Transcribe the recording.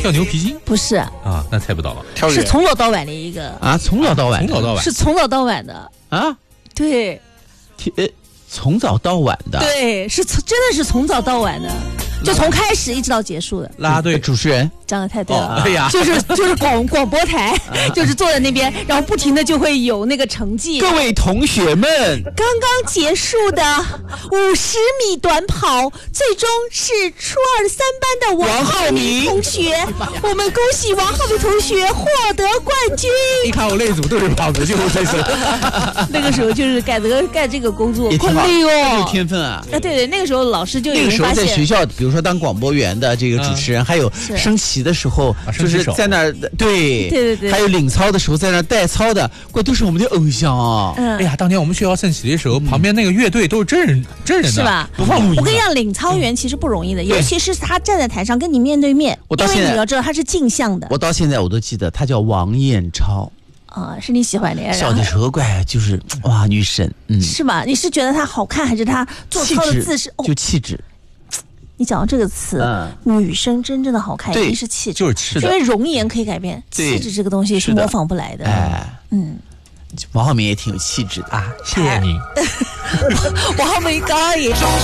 跳牛皮筋不是啊，那猜不到了。 是从早到晚的一个啊，从早到晚， 是从早到晚的啊， 对， 从早到晚的， 对，真的是从早到晚的。就从开始一直到结束的啦啦队主持人讲的太对了， 哎呀， 就是广播台，就是坐在那边，然后不停的就会有那个成绩。 各位同学们， 刚刚结束的50米短跑，最终是初2、3班的王浩明同学，我们恭喜王浩明同学获得冠军。 你看我那组都是胖子，就是这次。 那个时候就是干这个工作， 快累哦， 有天分啊！ 对，那个时候老师就那个时候在学校，比如说当广播员的这个主持人，还有升旗的时候，就是在那儿对，还有领操的时候在那儿带操的，都是我们的偶像啊！ 哎呀，当年我们学校升旗的时候，旁边那个乐队都是真人的， 是吧？ 不放录音。 我跟你讲，领操员其实不容易的，尤其是他站在台上跟你面对面，因为你要知道他是镜像的。 我到现在我都记得，他叫王彦超。 是你喜欢的。 小的时候就是哇，女神， 是吧？你是觉得她好看，还是她做操的姿势？ 就气质。 你讲到这个词，女生真正的好看一定是气质， 就是气质， 因为容颜可以改变，气质这个东西是模仿不来的。 王浩明也挺有气质的啊，谢谢你。 王浩明刚刚也。